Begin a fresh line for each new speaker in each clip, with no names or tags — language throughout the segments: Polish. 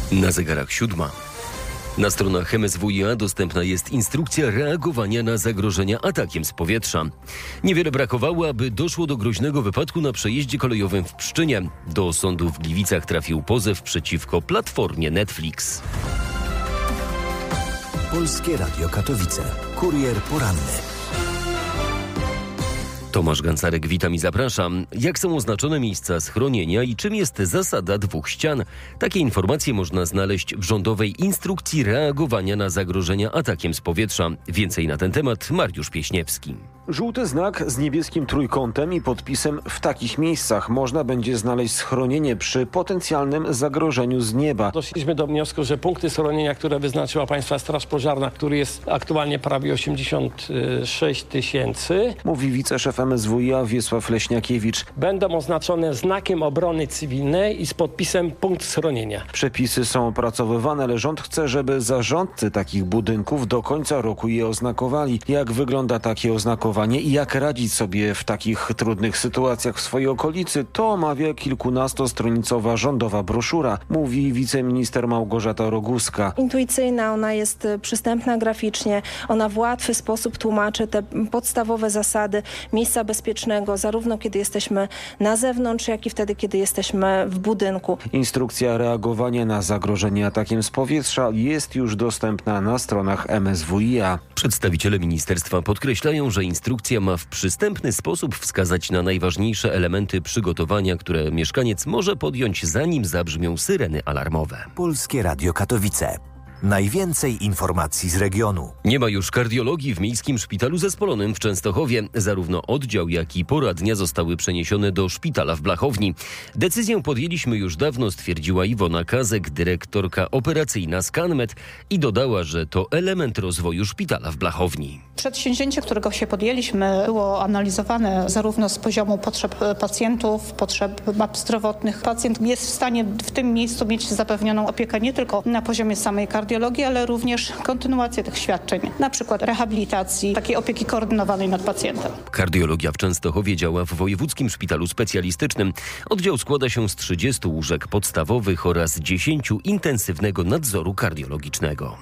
Na zegarach 7. Na stronach MSWiA dostępna jest instrukcja reagowania na zagrożenia atakiem z powietrza. Niewiele brakowało, aby doszło do groźnego wypadku na przejeździe kolejowym w Pszczynie. Do sądu w Gliwicach trafił pozew przeciwko platformie Netflix.
Polskie Radio Katowice. Kurier poranny.
Tomasz Gancarek, witam i zapraszam. Jak są oznaczone miejsca schronienia i czym jest zasada 2 ścian? Takie informacje można znaleźć w rządowej instrukcji reagowania na zagrożenia atakiem z powietrza. Więcej na ten temat Mariusz Pieśniewski.
Żółty znak z niebieskim trójkątem i podpisem w takich miejscach można będzie znaleźć schronienie przy potencjalnym zagrożeniu z nieba.
Doszliśmy do wniosku, że punkty schronienia, które wyznaczyła Państwa Straż Pożarna, który jest aktualnie prawie 86 000,
mówi wiceszef MSWiA Wiesław Leśniakiewicz.
Będą oznaczone znakiem obrony cywilnej i z podpisem punkt schronienia.
Przepisy są opracowywane, ale rząd chce, żeby zarządcy takich budynków do końca roku je oznakowali. Jak wygląda takie oznakowanie i jak radzić sobie w takich trudnych sytuacjach w swojej okolicy, to omawia kilkunastostronicowa rządowa broszura, mówi wiceminister Małgorzata Roguska.
Intuicyjna, ona jest przystępna graficznie, ona w łatwy sposób tłumaczy te podstawowe zasady miejsca bezpiecznego, zarówno kiedy jesteśmy na zewnątrz, jak i wtedy, kiedy jesteśmy w budynku.
Instrukcja reagowania na zagrożenie atakiem z powietrza jest już dostępna na stronach MSWiA.
Przedstawiciele ministerstwa podkreślają, że instrukcja ma w przystępny sposób wskazać na najważniejsze elementy przygotowania, które mieszkaniec może podjąć, zanim zabrzmią syreny alarmowe.
Polskie Radio Katowice. Najwięcej informacji z regionu.
Nie ma już kardiologii w Miejskim Szpitalu Zespolonym w Częstochowie. Zarówno oddział, jak i poradnia zostały przeniesione do szpitala w Blachowni. Decyzję podjęliśmy już dawno, stwierdziła Iwona Kazek, dyrektorka operacyjna ScanMed, i dodała, że to element rozwoju szpitala w Blachowni.
Przedsięwzięcie, którego się podjęliśmy, było analizowane zarówno z poziomu potrzeb pacjentów, potrzeb map zdrowotnych. Pacjent jest w stanie w tym miejscu mieć zapewnioną opiekę nie tylko na poziomie samej kardiologii, ale również kontynuację tych świadczeń, na przykład rehabilitacji, takiej opieki koordynowanej nad pacjentem.
Kardiologia w Częstochowie działa w Wojewódzkim Szpitalu Specjalistycznym. Oddział składa się z 30 łóżek podstawowych oraz 10 intensywnego nadzoru kardiologicznego.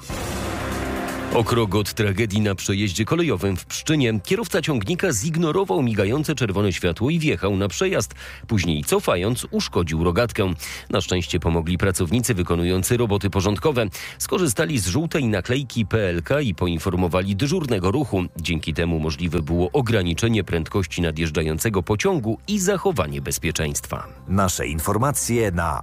O krok od tragedii na przejeździe kolejowym w Pszczynie kierowca ciągnika zignorował migające czerwone światło i wjechał na przejazd. Później, cofając, uszkodził rogatkę. Na szczęście pomogli pracownicy wykonujący roboty porządkowe. Skorzystali z żółtej naklejki PLK i poinformowali dyżurnego ruchu. Dzięki temu możliwe było ograniczenie prędkości nadjeżdżającego pociągu i zachowanie bezpieczeństwa.
Nasze informacje na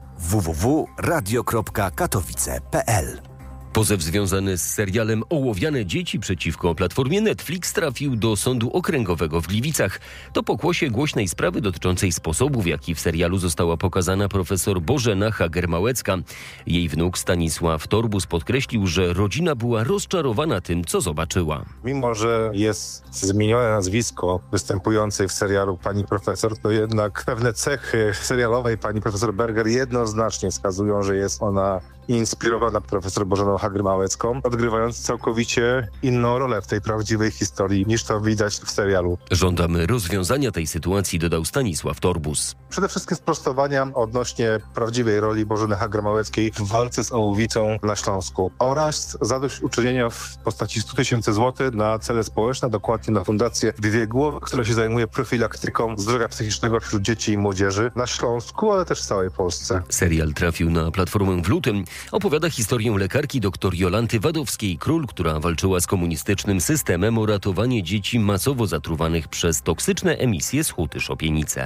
www.radio.katowice.pl.
Pozew związany z serialem Ołowiane dzieci przeciwko platformie Netflix trafił do Sądu Okręgowego w Gliwicach. To pokłosie głośnej sprawy dotyczącej sposobu, w jaki w serialu została pokazana profesor Bożena Hager-Małecka. Jej wnuk Stanisław Torbus podkreślił, że rodzina była rozczarowana tym, co zobaczyła.
Mimo że jest zmienione nazwisko występującej w serialu pani profesor, to jednak pewne cechy serialowej pani profesor Berger jednoznacznie wskazują, że jest ona inspirowana profesor Bożeną Hager-Małecką, odgrywając całkowicie inną rolę w tej prawdziwej historii, niż to widać w serialu.
Żądamy rozwiązania tej sytuacji, dodał Stanisław Torbus.
Przede wszystkim sprostowania odnośnie prawdziwej roli Bożeny Hager-Małeckiej w walce z ołowicą na Śląsku oraz zadośćuczynienia w postaci 100 000 złotych na cele społeczne, dokładnie na Fundację Dwie Głowy, która się zajmuje profilaktyką zdrowia psychicznego wśród dzieci i młodzieży na Śląsku, ale też w całej Polsce.
Serial trafił na platformę w lutym. Opowiada historię lekarki dr Jolanty Wadowskiej-Król, która walczyła z komunistycznym systemem o ratowanie dzieci masowo zatruwanych przez toksyczne emisje z huty Szopienice.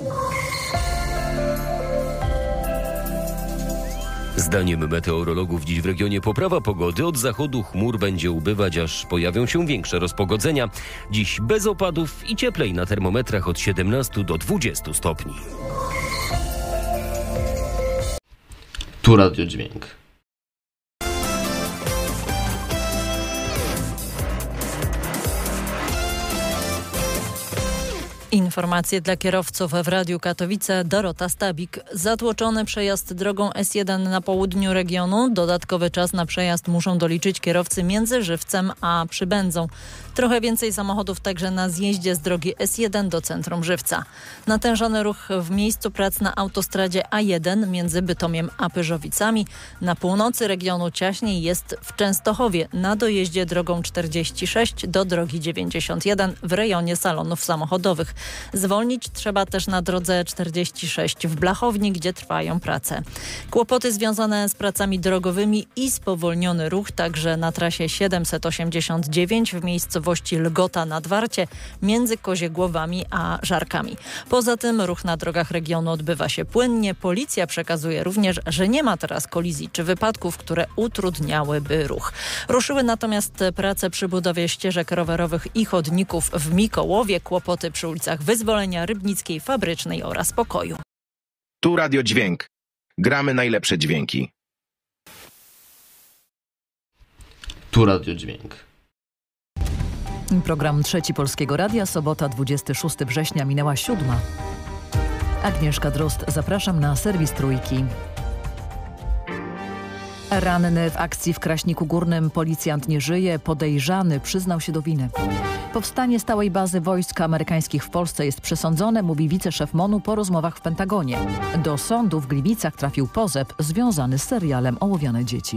Zdaniem meteorologów dziś w regionie poprawa pogody. Od zachodu chmur będzie ubywać, aż pojawią się większe rozpogodzenia. Dziś bez opadów i cieplej, na termometrach od 17 do 20 stopni.
Tu Radio Dźwięk.
Informacje dla kierowców w Radiu Katowice. Dorota Stabik. Zatłoczony przejazd drogą S1 na południu regionu. Dodatkowy czas na przejazd muszą doliczyć kierowcy między Żywcem a Przybędzą. Trochę więcej samochodów także na zjeździe z drogi S1 do centrum Żywca. Natężony ruch w miejscu prac na autostradzie A1 między Bytomiem a Pyrzowicami. Na północy regionu ciaśniej jest w Częstochowie na dojeździe drogą 46 do drogi 91 w rejonie salonów samochodowych. Zwolnić trzeba też na drodze 46 w Blachowni, gdzie trwają prace. Kłopoty związane z pracami drogowymi i spowolniony ruch także na trasie 789 w miejscowości Lgota nad Warcie między Koziegłowami a Żarkami. Poza tym ruch na drogach regionu odbywa się płynnie. Policja przekazuje również, że nie ma teraz kolizji czy wypadków, które utrudniałyby ruch. Ruszyły natomiast prace przy budowie ścieżek rowerowych i chodników w Mikołowie. Kłopoty przy ulicach Wyzwolenia, Rybnickiej, Fabrycznej oraz Pokoju.
Tu Radio Dźwięk. Gramy najlepsze dźwięki.
Tu Radio Dźwięk.
Program Trzeci Polskiego Radia, sobota 26 września, minęła 7. Agnieszka Drozd, zapraszam na serwis Trójki. Ranny w akcji w Kraśniku Górnym, policjant nie żyje, podejrzany przyznał się do winy. Powstanie stałej bazy wojsk amerykańskich w Polsce jest przesądzone, mówi wiceszef MON-u po rozmowach w Pentagonie. Do sądu w Gliwicach trafił pozew związany z serialem Ołowiane dzieci.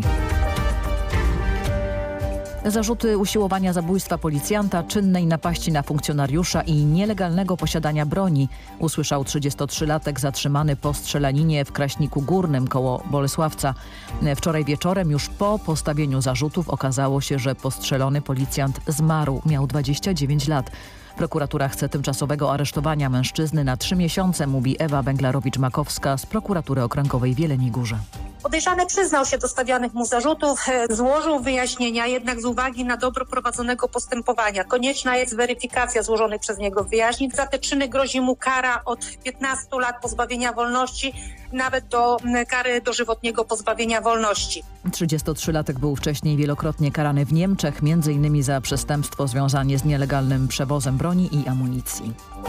Zarzuty usiłowania zabójstwa policjanta, czynnej napaści na funkcjonariusza i nielegalnego posiadania broni usłyszał 33-latek zatrzymany po strzelaninie w Kraśniku Górnym koło Bolesławca. Wczoraj wieczorem, już po postawieniu zarzutów, okazało się, że postrzelony policjant zmarł. Miał 29 lat. Prokuratura chce tymczasowego aresztowania mężczyzny na 3 miesiące, mówi Ewa Węglarowicz-Makowska z Prokuratury Okręgowej w Jeleniej Górze.
Podejrzany przyznał się do stawianych mu zarzutów, złożył wyjaśnienia, jednak z uwagi na dobro prowadzonego postępowania konieczna jest weryfikacja złożonych przez niego wyjaśnień. Za te czyny grozi mu kara od 15 lat pozbawienia wolności, nawet do kary dożywotniego pozbawienia wolności.
33-latek był wcześniej wielokrotnie karany w Niemczech, m.in. za przestępstwo związane z nielegalnym przewozem broni i amunicji.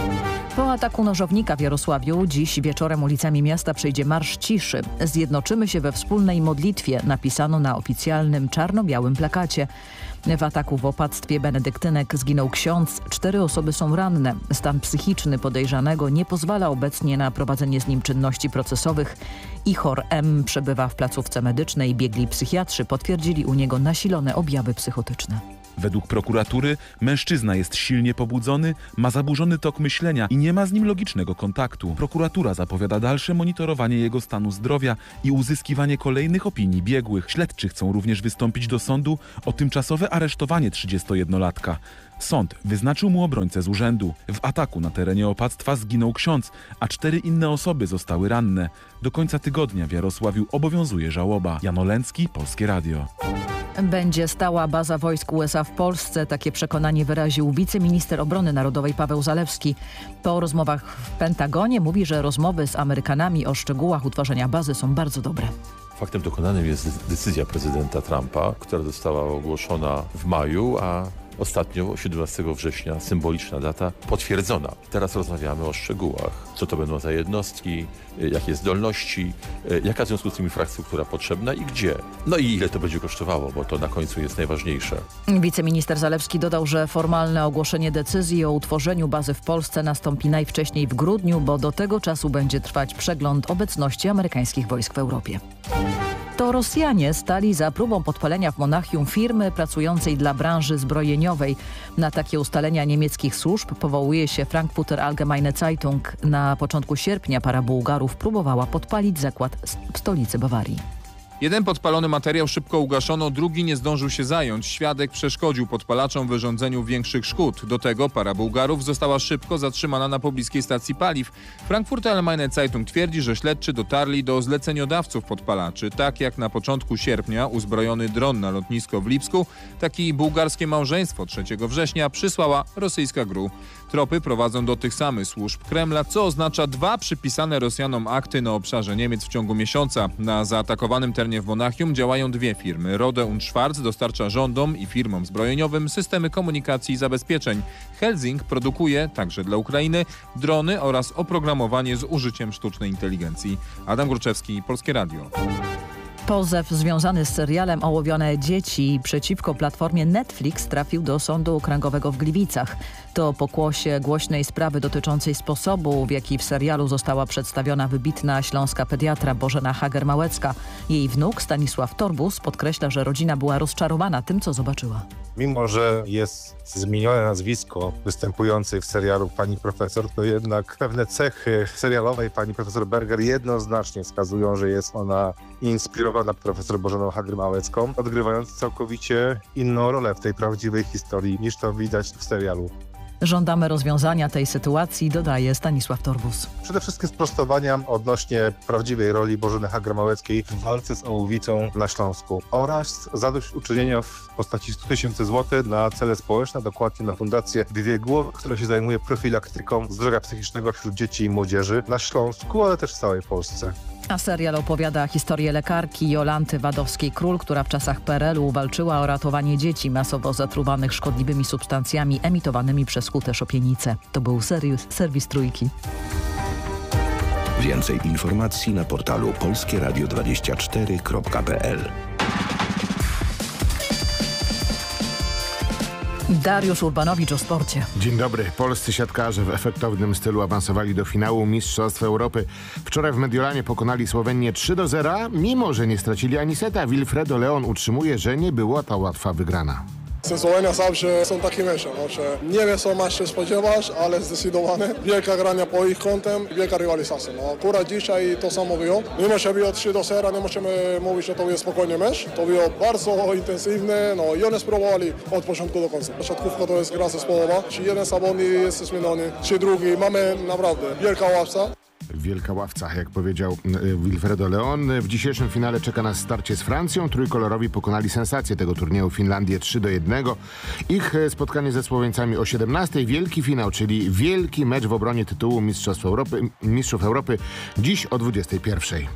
Po ataku nożownika w Jarosławiu dziś wieczorem ulicami miasta przejdzie Marsz Ciszy. Zjednoczymy się we wspólnej modlitwie, napisano na oficjalnym czarno-białym plakacie. W ataku w opactwie benedyktynek zginął ksiądz, 4 osoby są ranne. Stan psychiczny podejrzanego nie pozwala obecnie na prowadzenie z nim czynności procesowych. Ichor M. przebywa w placówce medycznej. Biegli psychiatrzy potwierdzili u niego nasilone objawy psychotyczne.
Według prokuratury mężczyzna jest silnie pobudzony, ma zaburzony tok myślenia i nie ma z nim logicznego kontaktu. Prokuratura zapowiada dalsze monitorowanie jego stanu zdrowia i uzyskiwanie kolejnych opinii biegłych. Śledczy chcą również wystąpić do sądu o tymczasowe aresztowanie 31-latka. Sąd wyznaczył mu obrońcę z urzędu. W ataku na terenie opactwa zginął ksiądz, a 4 inne osoby zostały ranne. Do końca tygodnia w Jarosławiu obowiązuje żałoba. Jan Olęcki, Polskie Radio.
Będzie stała baza wojsk USA w Polsce. Takie przekonanie wyraził wiceminister obrony narodowej Paweł Zalewski. Po rozmowach w Pentagonie mówi, że rozmowy z Amerykanami o szczegółach utworzenia bazy są bardzo dobre.
Faktem dokonanym jest decyzja prezydenta Trumpa, która została ogłoszona w maju, a ostatnio 17 września, symboliczna data, potwierdzona. Teraz rozmawiamy o szczegółach. Co to będą za jednostki, jakie zdolności, jaka w związku z tym infrastruktura potrzebna i gdzie. No i ile to będzie kosztowało, bo to na końcu jest najważniejsze.
Wiceminister Zalewski dodał, że formalne ogłoszenie decyzji o utworzeniu bazy w Polsce nastąpi najwcześniej w grudniu, bo do tego czasu będzie trwać przegląd obecności amerykańskich wojsk w Europie. To Rosjanie stali za próbą podpalenia w Monachium firmy pracującej dla branży zbrojeniowej. Na takie ustalenia niemieckich służb powołuje się Frankfurter Allgemeine Zeitung. Na początku sierpnia para Bułgarów próbowała podpalić zakład w stolicy Bawarii.
Jeden podpalony materiał szybko ugaszono, drugi nie zdążył się zająć. Świadek przeszkodził podpalaczom w wyrządzeniu większych szkód. Do tego para Bułgarów została szybko zatrzymana na pobliskiej stacji paliw. Frankfurter Allgemeine Zeitung twierdzi, że śledczy dotarli do zleceniodawców podpalaczy. Tak jak na początku sierpnia uzbrojony dron na lotnisko w Lipsku, tak i bułgarskie małżeństwo 3 września przysłała rosyjska GRU. Tropy prowadzą do tych samych służb Kremla, co oznacza 2 przypisane Rosjanom akty na obszarze Niemiec w ciągu miesiąca. Na zaatakowanym terenie w Monachium działają 2 firmy. Rode und Schwarz dostarcza rządom i firmom zbrojeniowym systemy komunikacji i zabezpieczeń. Helsing produkuje, także dla Ukrainy, drony oraz oprogramowanie z użyciem sztucznej inteligencji. Adam Gruczewski, Polskie Radio.
Pozew związany z serialem Ołowione dzieci przeciwko platformie Netflix trafił do Sądu Okręgowego w Gliwicach. To pokłosie głośnej sprawy dotyczącej sposobu, w jaki w serialu została przedstawiona wybitna śląska pediatra Bożena Hager-Małecka. Jej wnuk Stanisław Torbus podkreśla, że rodzina była rozczarowana tym, co zobaczyła.
Mimo że jest zmienione nazwisko występującej w serialu pani profesor, to jednak pewne cechy serialowej pani profesor Berger jednoznacznie wskazują, że jest ona inspirowana profesor Bożeną Hager-Małecką, odgrywając całkowicie inną rolę w tej prawdziwej historii niż to widać w serialu.
Żądamy rozwiązania tej sytuacji, dodaje Stanisław Torbus.
Przede wszystkim sprostowania odnośnie prawdziwej roli Bożeny Hager-Małeckiej w walce z ołowicą na Śląsku oraz zadośćuczynienia w postaci 100 000 złotych na cele społeczne, dokładnie na Fundację Dwie Głowy, która się zajmuje profilaktyką zdrowia psychicznego wśród dzieci i młodzieży na Śląsku, ale też w całej Polsce.
A serial opowiada historię lekarki Jolanty Wadowskiej-Król, która w czasach PRL-u walczyła o ratowanie dzieci masowo zatruwanych szkodliwymi substancjami emitowanymi przez hutę Szopienice. To był serwis Trójki.
Więcej informacji na portalu polskieradio24.pl.
Dariusz Urbanowicz o sporcie.
Dzień dobry. Polscy siatkarze w efektownym stylu awansowali do finału Mistrzostw Europy. Wczoraj w Mediolanie pokonali Słowenię 3-0, mimo że nie stracili ani seta. Wilfredo Leon utrzymuje, że nie była to łatwa wygrana.
Słowenia zawsze są takie mecze, że nie wiem, co masz się spodziewać, ale zdecydowanie wielka grania po ich kątem, wielka rywalizacja. Akurat dzisiaj to samo było. Mimo, że było 3-0, nie możemy mówić, że to był spokojny mecz. To było bardzo intensywne, i one spróbowali od początku do końca. Siatkówka to jest gra zespołowa, czy jeden zawodnik jest zmieniony, czy drugi. Mamy naprawdę wielka ławca.
Wielka ławca, jak powiedział Wilfredo Leon. W dzisiejszym finale czeka nas starcie z Francją. Trójkolorowi pokonali sensację tego turnieju Finlandię 3-1. Ich spotkanie ze Słoweńcami o 17:00. Wielki finał, czyli wielki mecz w obronie tytułu Mistrzów Europy dziś o 21:00.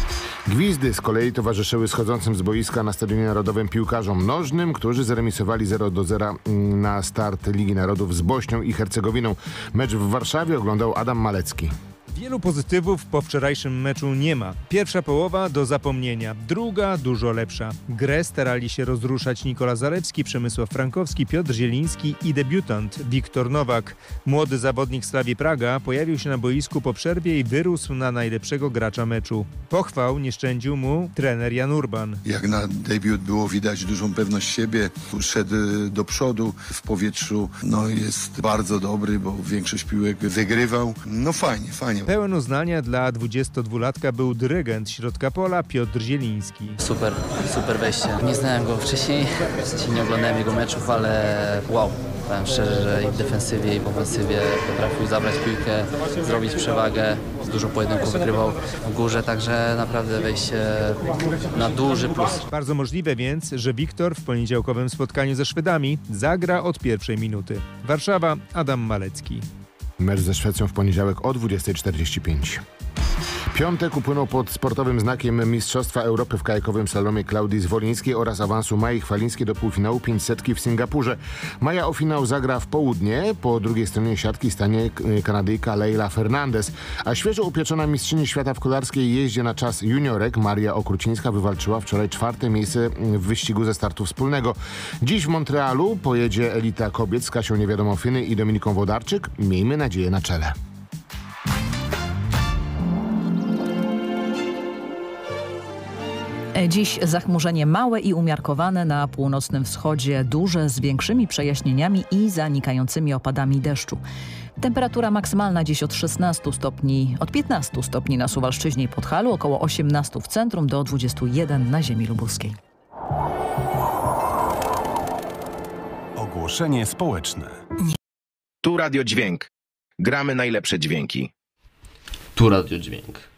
Gwizdy z kolei towarzyszyły schodzącym z boiska na Stadionie Narodowym piłkarzom nożnym, którzy zremisowali 0-0 na start Ligi Narodów z Bośnią i Hercegowiną. Mecz w Warszawie oglądał Adam Malecki.
Wielu pozytywów po wczorajszym meczu nie ma. Pierwsza połowa do zapomnienia, druga dużo lepsza. Grę starali się rozruszać Nikola Zalewski, Przemysław Frankowski, Piotr Zieliński i debiutant Wiktor Nowak. Młody zawodnik Slavii Praga pojawił się na boisku po przerwie i wyrósł na najlepszego gracza meczu. Pochwał nie szczędził mu trener Jan Urban.
Jak na debiut było widać dużą pewność siebie, szedł do przodu w powietrzu, jest bardzo dobry, bo większość piłek wygrywał. Fajnie.
Pełen uznania dla 22-latka był dyrygent środka pola Piotr Zieliński.
Super wejście. Nie znałem go wcześniej, nie oglądałem jego meczów, ale wow. Powiem szczerze, że i w defensywie, i w ofensywie potrafił zabrać piłkę, zrobić przewagę. Dużo pojedynków wygrywał w górze, także naprawdę wejście na duży plus.
Bardzo możliwe więc, że Wiktor w poniedziałkowym spotkaniu ze Szwedami zagra od pierwszej minuty. Warszawa, Adam Malecki.
Mecz ze Szwecją w poniedziałek o 20:45. Piątek upłynął pod sportowym znakiem Mistrzostwa Europy w kajakowym slalomie Klaudii Zwolińskiej oraz awansu Mai Chwalińskiej do półfinału 500 w Singapurze. Maja o finał zagra w południe. Po drugiej stronie siatki stanie Kanadyjka Leila Fernandez. A świeżo upieczona mistrzyni świata w kolarskiej jeździe na czas juniorek Maria Okrucińska wywalczyła wczoraj 4. miejsce w wyścigu ze startu wspólnego. Dziś w Montrealu pojedzie elita kobiet z Kasią Niewiadomofiny i Dominiką Wodarczyk. Miejmy nadzieję na czele.
Dziś zachmurzenie małe i umiarkowane, na północnym wschodzie duże z większymi przejaśnieniami i zanikającymi opadami deszczu. Temperatura maksymalna dziś od 16 stopni, od 15 stopni na Suwalszczyźnie i Podhalu, około 18 w centrum do 21 na ziemi lubuskiej.
Ogłoszenie społeczne.
Tu Radio Dźwięk. Gramy najlepsze dźwięki.
Tu Radio Dźwięk.